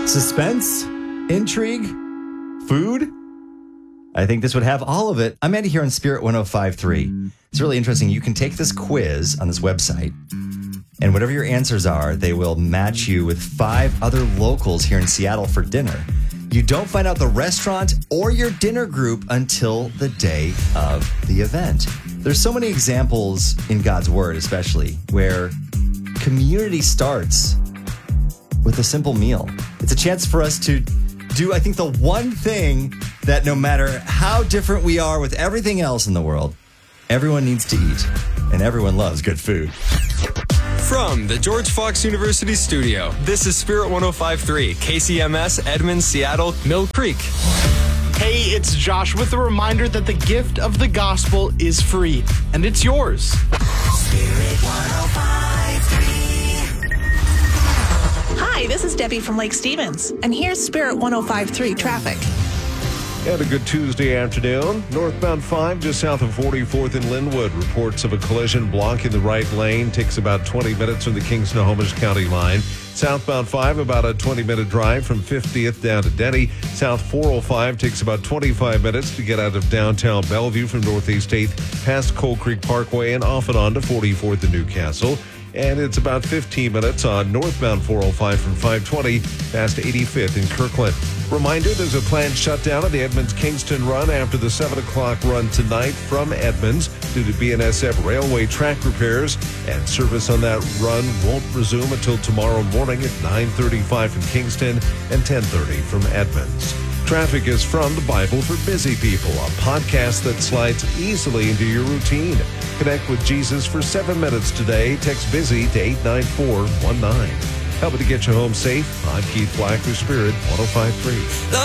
Suspense, intrigue, food. I think this would have all of it. I'm Andy here on Spirit 105.3. It's really interesting. You can take this quiz on this website, and whatever your answers are, they will match you with 5 other locals here in Seattle for dinner. You don't find out the restaurant or your dinner group until the day of the event. There's so many examples in God's Word, especially, where community starts with a simple meal. It's a chance for us to do, I think, the one thing that no matter how different we are with everything else in the world, everyone needs to eat, and everyone loves good food. From the George Fox University studio, this is Spirit 105.3, KCMS, Edmonds, Seattle, Mill Creek. Hey, it's Josh with a reminder that the gift of the gospel is free, and it's yours. Spirit 105.3. Hi, this is Debbie from Lake Stevens, and here's Spirit 105.3 traffic. And a good Tuesday afternoon. Northbound 5 just south of 44th and Linwood. Reports of a collision blocking the right lane. Takes about 20 minutes from the Kingston-Homish County line. Southbound 5, about a 20-minute drive from 50th down to Denny. South 405 takes about 25 minutes to get out of downtown Bellevue from Northeast 8th past Coal Creek Parkway and off and on to 44th and Newcastle. And it's about 15 minutes on northbound 405 from 520 past 85th in Kirkland. Reminder, there's a planned shutdown of the Edmonds-Kingston run after the 7 o'clock run tonight from Edmonds due to BNSF railway track repairs. And service on that run won't resume until tomorrow morning at 9:35 from Kingston and 10:30 from Edmonds. Traffic is from the Bible for Busy People, a podcast that slides easily into your routine. Connect with Jesus for 7 minutes today. Text BUSY to 89419. Helping to get you home safe. I'm Keith Black for Spirit 105.3.